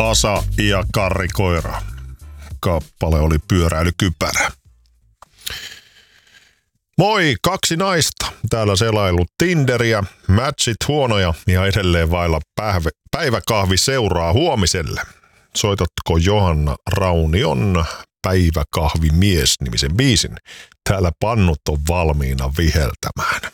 Kasa ja Karrikoira. Kappale oli Pyöräilykypärä. Moi, 2 naista. Täällä selailut Tinderiä, matchit huonoja ja edelleen vailla päiväkahvi seuraa huomiselle. Soitatko Johanna Raunion Päiväkahvimies nimisen biisin? Täällä pannut on valmiina viheltämään.